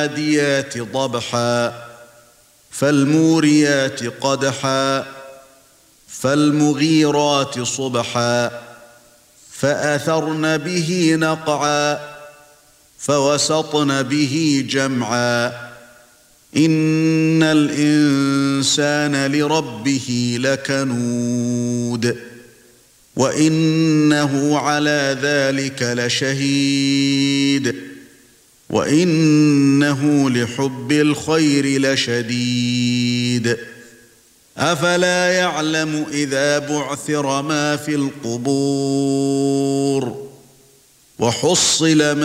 فالعاديات ضبحا فالموريات قدحا فالمغيرات صبحا فأثرن به نقعا فوسطن به جمعا إن الإنسان لربه لكنود وإنه على ذلك لشهيد وإنه لحب الخير لشديد أفلا يعلم إذا بعثر ما في القبور وحصل